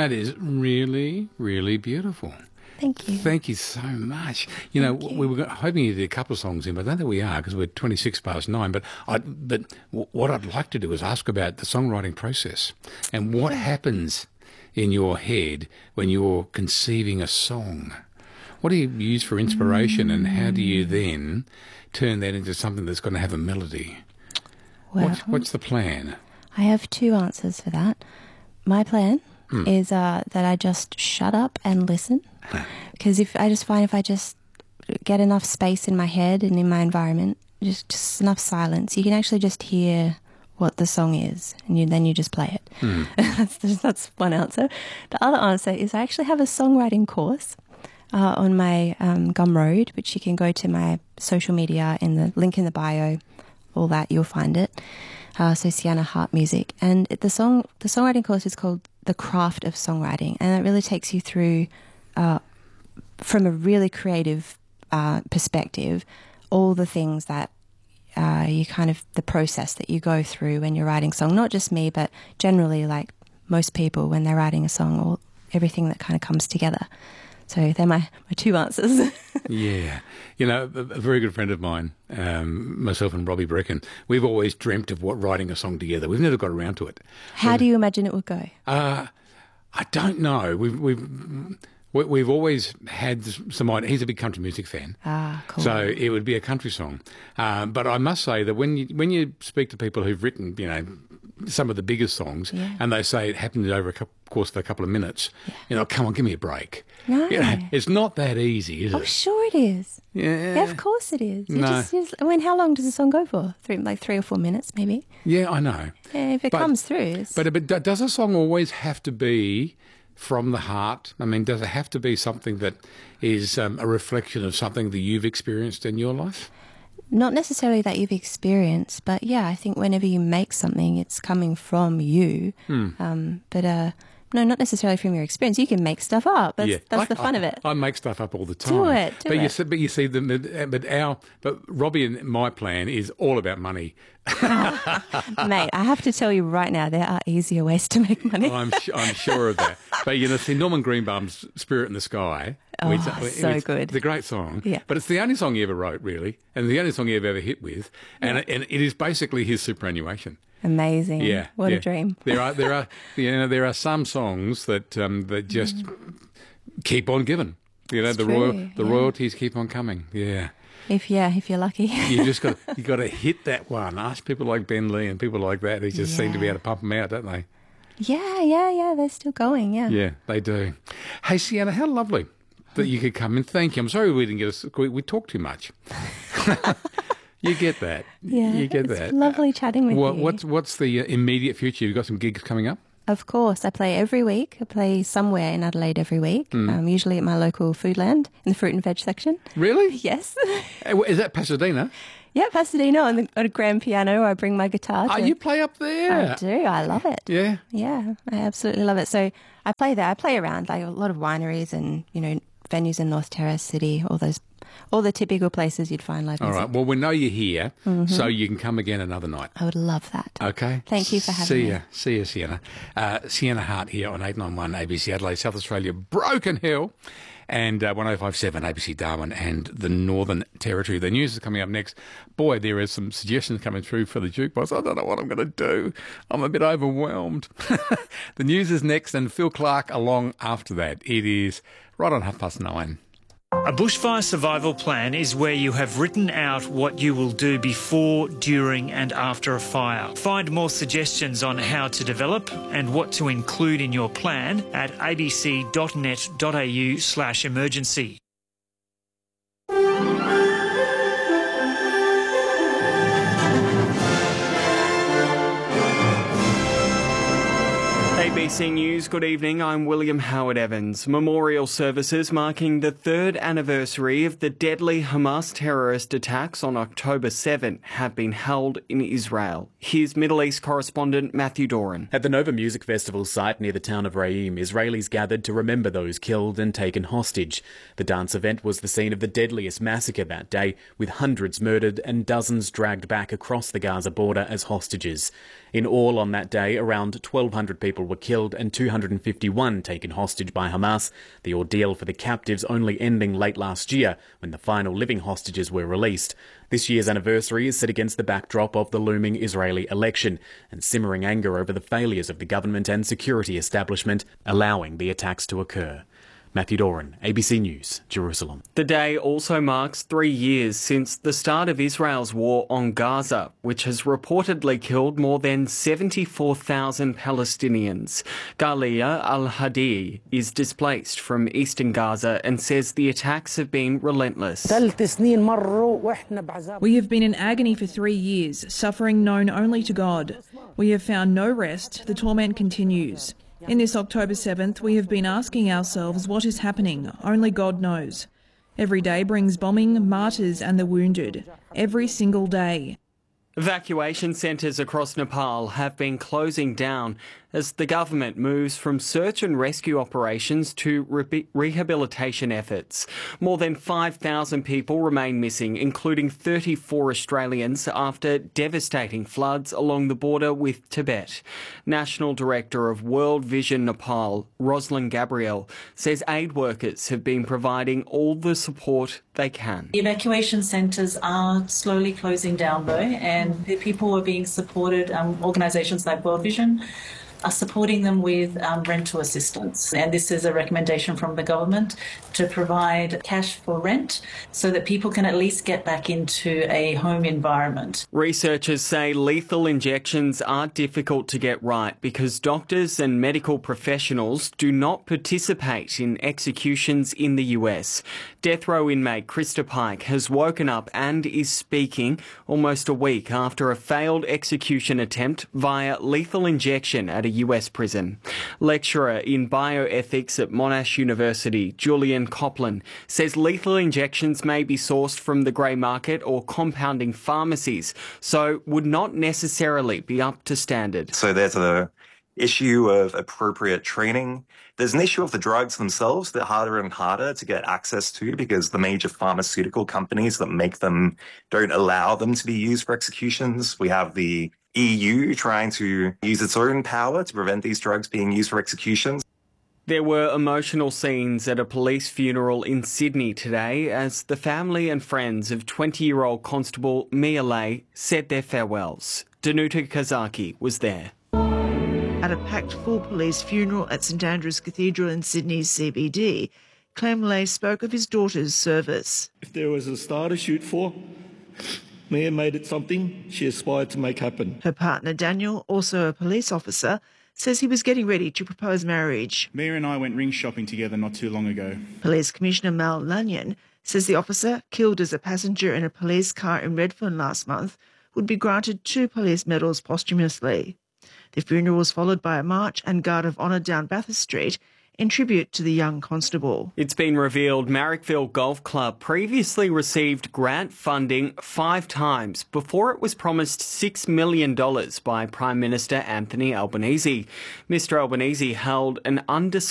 That is really, really beautiful. Thank you. Thank you so much. You know, we were hoping you did a couple of songs in, but I don't think we are because we're 9:26. But what I'd like to do is ask about the songwriting process and what happens in your head when you're conceiving a song. What do you use for inspiration, and how do you then turn that into something that's going to have a melody? Well, What's the plan? I have two answers for that. My plan is that I just shut up and listen, because if I just get enough space in my head and in my environment, just enough silence, you can actually just hear what the song is, and then you just play it. That's one answer. The other answer is I actually have a songwriting course on my Gumroad, which you can go to my social media in the link in the bio, all that, you'll find it. So Sienna Hart Music. And the songwriting course is called The Craft of Songwriting, and it really takes you through, from a really creative perspective, all the things that the process that you go through when you're writing a song. Not just me, but generally, like most people when they're writing a song, or everything that kind of comes together. So they're my two answers. Yeah. You know, a very good friend of mine, myself and Robbie Brecken, we've always dreamt of writing a song together. We've never got around to it. How do you imagine it would go? I don't know. We've always had some ideas. He's a big country music fan. Ah, cool. So it would be a country song. But I must say that when you speak to people who've written, you know, some of the biggest songs, and they say it happened over a course of a couple of minutes, you know, come on, give me a break. No. You know, it's not that easy, is it? Oh, sure it is. Yeah. Of course it is. No. How long does the song go for? 3 or 4 minutes, maybe? Yeah, I know. Yeah, if it comes through. But does a song always have to be from the heart? I mean, does it have to be something that is a reflection of something that you've experienced in your life? Not necessarily that you've experienced, but yeah, I think whenever you make something, it's coming from you. No, not necessarily from your experience. You can make stuff up. That's the fun of it. I make stuff up all the time. Do it. But you see, but Robbie and my plan is all about money. Mate, I have to tell you right now, there are easier ways to make money. I'm sure of that. But you know, see, Norman Greenbaum's "Spirit in the Sky." So good. It's a great song. Yeah. But it's the only song he ever wrote, really, and the only song he ever hit with, and it is basically his superannuation. Amazing. Yeah. What a dream. There are some songs that just keep on giving. You know, the royalties keep on coming. Yeah. If you're lucky. you got to hit that one. Ask people like Ben Lee and people like that who just seem to be able to pump them out, don't they? Yeah. They're still going. Yeah. Yeah, they do. Hey, Sienna, how lovely that you could come in. Thank you. I'm sorry we didn't get we talked too much. You get that. Yeah, you get it's that. Lovely chatting with you. What's the immediate future? You've got some gigs coming up? Of course. I play every week. I play somewhere in Adelaide every week, usually at my local Foodland in the fruit and veg section. Really? Yes. Is that Pasadena? Yeah, Pasadena on a grand piano. I bring my guitar. You play up there? I do. I love it. Yeah? Yeah, I absolutely love it. So I play there. I play around, like a lot of wineries and, you know, venues in North Terrace City, all the typical places you'd find live music. All right. Well, we know you're here, so you can come again another night. I would love that. Okay. Thank you for having me. See ya, Sienna. Sienna Hart here on 891 ABC Adelaide, South Australia, Broken Hill, and 1057 ABC Darwin and the Northern Territory. The news is coming up next. Boy, there are some suggestions coming through for the jukebox. I don't know what I'm going to do. I'm a bit overwhelmed. The news is next, and Phil Clark along after that. It is right on 9:30. A bushfire survival plan is where you have written out what you will do before, during and after a fire. Find more suggestions on how to develop and what to include in your plan at abc.net.au/emergency. ABC News, good evening. I'm William Howard Evans. Memorial services marking the third anniversary of the deadly Hamas terrorist attacks on October 7 have been held in Israel. Here's Middle East correspondent Matthew Doran. At the Nova Music Festival site near the town of Reim, Israelis gathered to remember those killed and taken hostage. The dance event was the scene of the deadliest massacre that day, with hundreds murdered and dozens dragged back across the Gaza border as hostages. In all on that day, around 1,200 people were killed and 251 taken hostage by Hamas, the ordeal for the captives only ending late last year when the final living hostages were released. This year's anniversary is set against the backdrop of the looming Israeli election and simmering anger over the failures of the government and security establishment allowing the attacks to occur. Matthew Doran, ABC News, Jerusalem. The day also marks 3 years since the start of Israel's war on Gaza, which has reportedly killed more than 74,000 Palestinians. Galia Al-Hadi is displaced from eastern Gaza and says the attacks have been relentless. We have been in agony for 3 years, suffering known only to God. We have found no rest. The torment continues. In this October 7th, we have been asking ourselves what is happening. Only God knows. Every day brings bombing, martyrs and the wounded. Every single day. Evacuation centres across Nepal have been closing down as the government moves from search and rescue operations to rehabilitation efforts. More than 5,000 people remain missing, including 34 Australians, after devastating floods along the border with Tibet. National Director of World Vision Nepal, Rosalind Gabriel, says aid workers have been providing all the support they can. The evacuation centres are slowly closing down though, and the people are being supported, organisations like World Vision are supporting them with rental assistance. And this is a recommendation from the government to provide cash for rent so that people can at least get back into a home environment. Researchers say lethal injections are difficult to get right because doctors and medical professionals do not participate in executions in the US. Death row inmate Krista Pike has woken up and is speaking almost a week after a failed execution attempt via lethal injection at a US prison. Lecturer in bioethics at Monash University, Julian Copland, says lethal injections may be sourced from the grey market or compounding pharmacies, so would not necessarily be up to standard. So there's an issue of appropriate training. There's an issue of the drugs themselves that are harder and harder to get access to because the major pharmaceutical companies that make them don't allow them to be used for executions. We have the EU trying to use its own power to prevent these drugs being used for executions. There were emotional scenes at a police funeral in Sydney today as the family and friends of 20-year-old Constable Mia Lay said their farewells. Danuta Kazaki was there. At a packed full police funeral at St Andrew's Cathedral in Sydney's CBD, Clem Lay spoke of his daughter's service. If there was a star to shoot for, Mia made it something she aspired to make happen. Her partner Daniel, also a police officer, says he was getting ready to propose marriage. Mia and I went ring shopping together not too long ago. Police Commissioner Mal Lanyon says the officer, killed as a passenger in a police car in Redfern last month, would be granted 2 police medals posthumously. The funeral was followed by a march and guard of honour down Bathurst Street in tribute to the young constable. It's been revealed Marrickville Golf Club previously received grant funding 5 times before it was promised $6 million by Prime Minister Anthony Albanese. Mr Albanese held an undisclosed